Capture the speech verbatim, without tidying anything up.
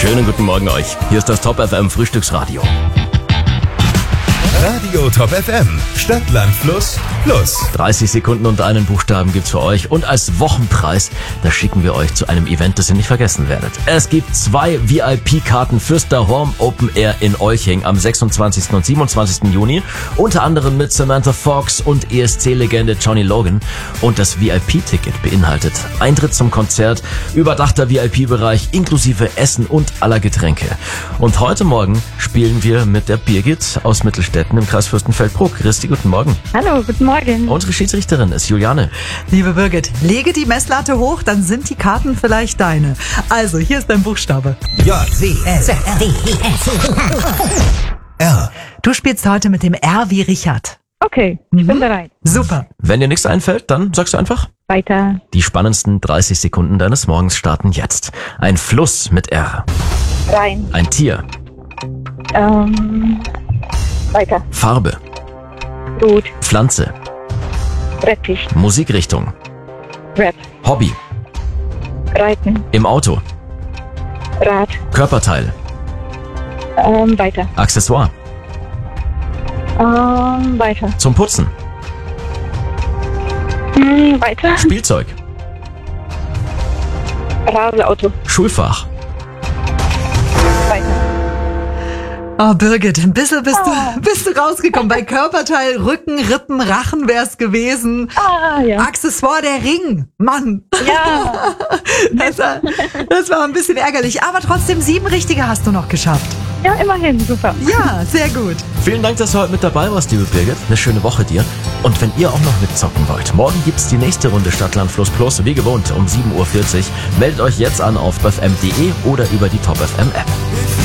Schönen guten Morgen euch. Hier ist das Top F M Frühstücksradio. Radio Top F M, Stadt, Land, Fluss, Plus. dreißig Sekunden und einen Buchstaben gibt's für euch. Und als Wochenpreis, da schicken wir euch zu einem Event, das ihr nicht vergessen werdet. Es gibt zwei V I P-Karten fürs Dahorm Open Air in Olching am sechsundzwanzigsten und siebenundzwanzigsten Juni. Unter anderem mit Samantha Fox und E S C-Legende Johnny Logan. Und das V I P-Ticket beinhaltet Eintritt zum Konzert, überdachter V I P-Bereich inklusive Essen und aller Getränke. Und heute Morgen spielen wir mit der Birgit aus Mittelstetten im Kreis Fürstenfeldbruck. Christi, guten Morgen. Hallo, guten Morgen. Unsere Schiedsrichterin ist Juliane. Liebe Birgit, lege die Messlatte hoch, dann sind die Karten vielleicht deine. Also, hier ist dein Buchstabe. J, W, S, R. Du spielst heute mit dem R wie Richard. Okay, ich bin bereit. Super. Wenn dir nichts einfällt, dann sagst du einfach. Weiter. Die spannendsten dreißig Sekunden deines Morgens starten jetzt. Ein Fluss mit R. Rein. Ein Tier. Ähm, weiter. Farbe. Rot. Pflanze. Rettich. Musikrichtung. Rap. Hobby. Reiten. Im Auto. Rad. Körperteil. Ähm, weiter. Accessoire. Ähm, weiter. Zum Putzen. Hm, weiter. Spielzeug. Raseauto. Schulfach. Weiter. Oh, Birgit, ein bisschen bist, du, bist du rausgekommen. Bei Körperteil, Rücken, Rippen, Rachen wär's gewesen. Ah, ja. Accessoire, der Ring. Mann. Ja. Das war, das war ein bisschen ärgerlich. Aber trotzdem, sieben richtige hast du noch geschafft. Ja, immerhin. Super. Ja, sehr gut. Vielen Dank, dass du heute mit dabei warst, liebe Birgit. Eine schöne Woche dir. Und wenn ihr auch noch mitzocken wollt, morgen gibt's die nächste Runde Stadt, Land, Fluss Plus, wie gewohnt, um sieben Uhr vierzig. Meldet euch jetzt an auf top f m punkt d e oder über die Top F M App.